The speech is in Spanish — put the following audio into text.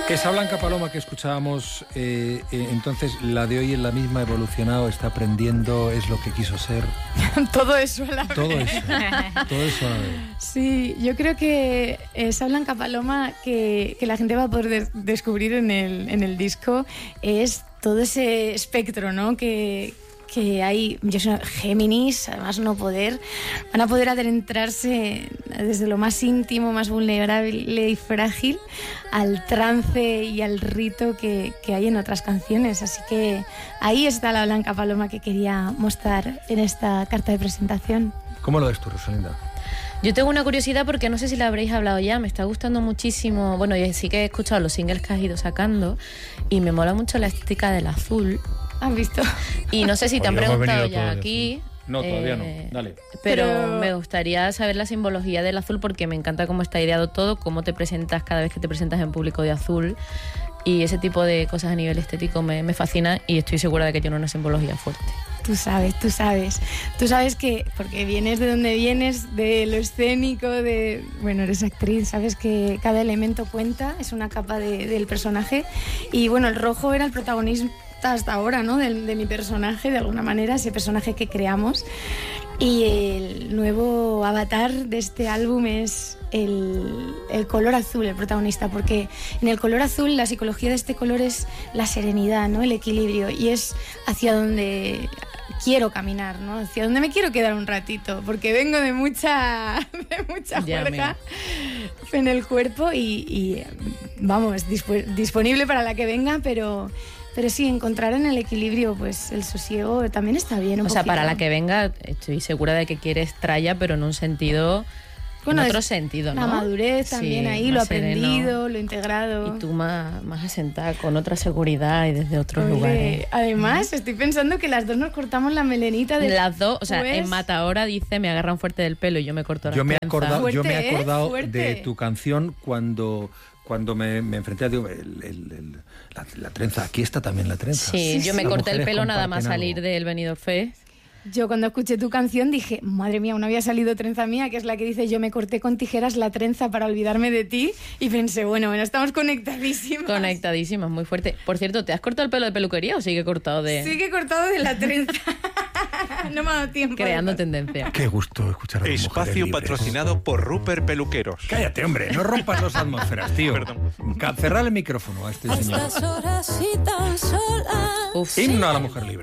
Esa Blanca Paloma que escuchábamos, entonces la de hoy es la misma, evolucionado, está aprendiendo, es lo que quiso ser. Todo eso a la vez. Todo eso a la vez. Sí, yo creo que esa Blanca Paloma que la gente va a poder descubrir en el disco es todo ese espectro, ¿no? Que hay, yo soy Géminis, además van a poder adentrarse desde lo más íntimo, más vulnerable y frágil al trance y al rito que hay en otras canciones. Así que ahí está la Blanca Paloma que quería mostrar en esta carta de presentación. ¿Cómo lo ves tú, Rosalinda? Yo tengo una curiosidad porque no sé si la habréis hablado ya, me está gustando muchísimo, bueno, yo sí que he escuchado los singles que has ido sacando y me mola mucho la estética del azul. ¿Has visto? Y no sé si te han preguntado ya aquí. No, todavía no. Dale. Pero me gustaría saber la simbología del azul porque me encanta cómo está ideado todo, cómo te presentas cada vez que te presentas en público de azul. Y ese tipo de cosas a nivel estético me fascina y estoy segura de que tiene una simbología fuerte. Tú sabes. Tú sabes que, porque vienes de donde vienes, de lo escénico, bueno, eres actriz, sabes que cada elemento cuenta, es una capa del personaje. Y bueno, el rojo era el protagonismo hasta ahora, ¿no? De mi personaje, de alguna manera, ese personaje que creamos. Y el nuevo avatar de este álbum es el color azul, el protagonista, porque en el color azul la psicología de este color es la serenidad, ¿no? El equilibrio, y es hacia donde quiero caminar, ¿no? Hacia donde me quiero quedar un ratito, porque vengo de mucha fuerza en el cuerpo y vamos, disponible para la que venga, pero sí, encontrar en el equilibrio, pues el sosiego también está bien. O sea, para la que venga, estoy segura de que quieres tralla, pero en un sentido, bueno, en otro sentido, ¿no? La madurez también, sí, ahí, lo aprendido, sereno, lo integrado. Y tú más asentada, con otra seguridad y desde otros lugares. Además, estoy pensando que las dos nos cortamos la melenita de... Las dos, o sea, en Matahora dice, me agarran fuerte del pelo y yo me corto la Yo me he acordado fuerte. De tu canción cuando me enfrenté a la trenza. Aquí está también la trenza. Sí, yo me corté el pelo nada más salir del Benidorm Fest. Yo cuando escuché tu canción dije, madre mía, no había salido Trenza Mía, que es la que dice, yo me corté con tijeras la trenza para olvidarme de ti, y pensé, bueno, estamos conectadísimas. Conectadísimas, muy fuerte. Por cierto, ¿te has cortado el pelo de peluquería o sigue cortado de...? Sigue cortado de la trenza. No me ha dado tiempo. Creando tendencia. Qué gusto escuchar a las Espacio mujeres patrocinado libres. por Rupert Peluqueros. Cállate, hombre, no rompas las atmósferas, tío. Perdón. Cerrar el micrófono a este señor. Estas horas y tan solas. Himno a la mujer libre.